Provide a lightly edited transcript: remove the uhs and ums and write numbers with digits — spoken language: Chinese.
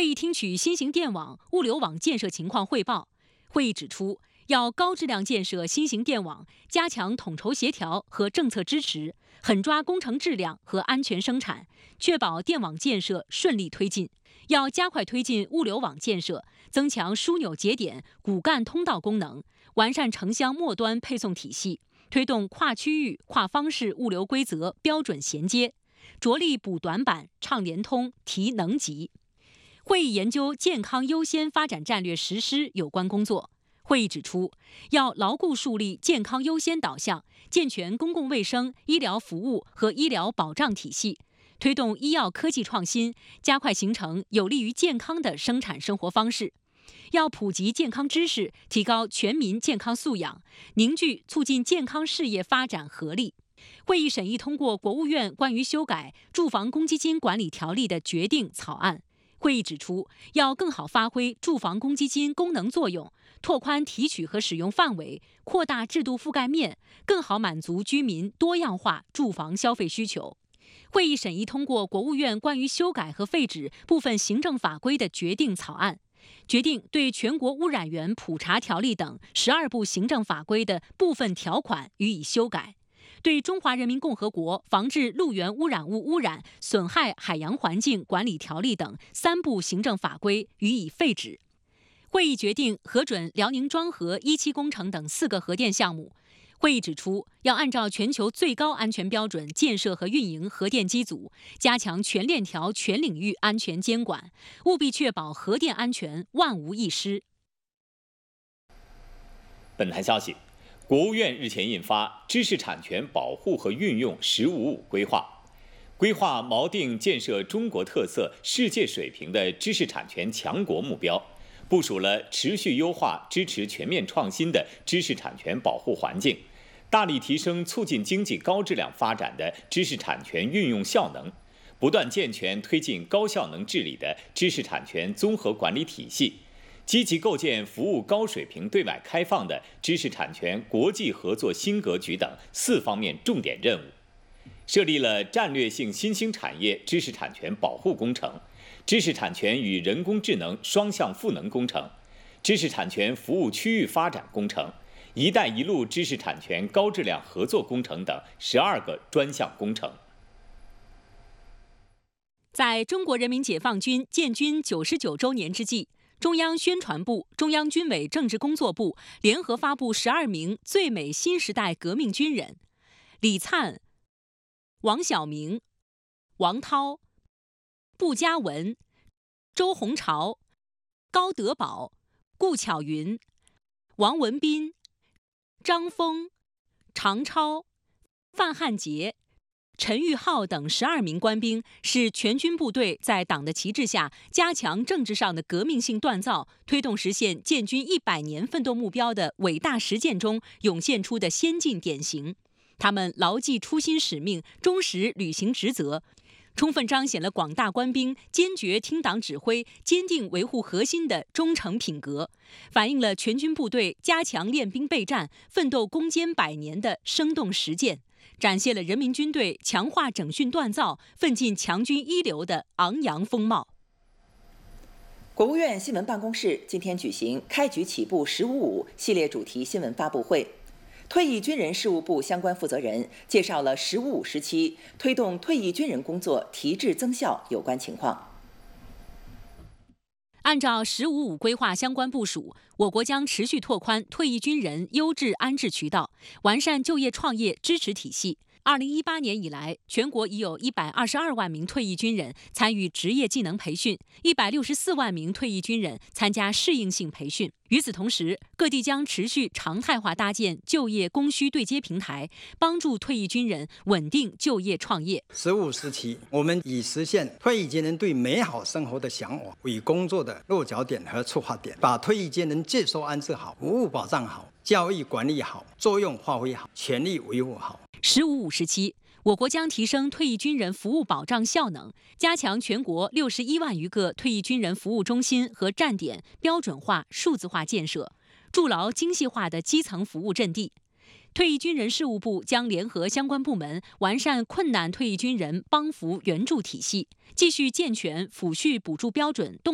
会议听取新型电网、物流网建设情况汇报。会议指出，要高质量建设新型电网，加强统筹协调和政策支持，狠抓工程质量和安全生产，确保电网建设顺利推进。要加快推进物流网建设，增强枢纽节点、骨干通道功能，完善城乡末端配送体系，推动跨区域、跨方式物流规则标准衔接，着力补短板、畅联通、提能级。会议研究健康优先发展战略实施有关工作。会议指出，要牢固树立健康优先导向，健全公共卫生、医疗服务和医疗保障体系，推动医药科技创新，加快形成有利于健康的生产生活方式。要普及健康知识，提高全民健康素养，凝聚促进健康事业发展合力。会议审议通过国务院关于修改住房公积金管理条例的决定草案。会议指出，要更好发挥住房公积金功能作用，拓宽提取和使用范围，扩大制度覆盖面，更好满足居民多样化住房消费需求。会议审议通过国务院关于修改和废止部分行政法规的决定草案，决定对全国污染源普查条例等12部行政法规的部分条款予以修改。对中华人民共和国防治陆源污染物污染损害海洋环境管理条例等3部行政法规予以废止。会议决定核准辽宁庄河1期工程等4个核电项目。会议指出，要按照全球最高安全标准建设和运营核电机组，加强全链条全领域安全监管，务必确保核电安全万无一失。 本台消息，国务院日前印发《知识产权保护和运用“十五五”规划》，规划锚定建设中国特色、世界水平的知识产权强国目标，部署了持续优化、支持全面创新的知识产权保护环境，大力提升促进经济高质量发展的知识产权运用效能，不断健全推进高效能治理的知识产权综合管理体系，积极构建服务高水平对外开放的知识产权国际合作新格局等4方面重点任务，设立了战略性新兴产业知识产权保护工程、知识产权与人工智能双向赋能工程、知识产权服务区域发展工程、一带一路知识产权高质量合作工程等12个专项工程。 在中国人民解放军建军99周年之际，中央宣传部、中央军委政治工作部联合发布12名最美新时代革命军人：李灿、王晓明、王涛、步佳文、周鸿潮、高德宝、顾巧云、王文斌、张峰、常超、范汉杰、陈玉浩等12名官兵是全军部队在党的旗帜下加强政治上的革命性锻造，推动实现建军100年奋斗目标的伟大实践中涌现出的先进典型。他们牢记初心使命，忠实履行职责，充分彰显了广大官兵坚决听党指挥、坚定维护核心的忠诚品格，反映了全军部队加强练兵备战、奋斗攻坚100年的生动实践，展现了人民军队强化整训锻造、奋进强军一流的昂扬风貌。 国务院新闻办公室今天举行开局起步“15.5”系列主题新闻发布会，退役军人事务部相关负责人介绍了“15.5”时期推动退役军人工作提质增效有关情况。 按照“15.5”规划相关部署，我国将持续拓宽退役军人优质安置渠道，完善就业创业支持体系。2018年以来，全国已有122万名退役军人参与职业技能培训，164万名退役军人参加适应性培训。与此同时，各地将持续常态化搭建就业供需对接平台，帮助退役军人稳定就业创业。 15时期，我们以实现退役军人对美好生活的向往为工作的落脚点和出发点，把退役军人接受安置好、服务保障好、教育管理好、作用发挥好、权利维护好。 15.5时期，我国将提升退役军人服务保障效能，加强全国61万余个退役军人服务中心和站点标准化、数字化建设，筑牢精细化的基层服务阵地。退役军人事务部将联合相关部门，完善困难退役军人帮扶援助体系，继续健全抚恤补助标准。